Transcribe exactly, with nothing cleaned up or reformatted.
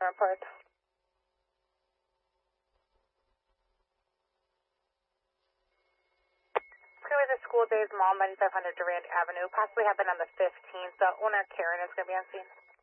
report. It's going to be the School Days Mall, ninety-five hundred Durand Avenue. Possibly happen on the fifteenth. The owner, Karen, is going to be on scene.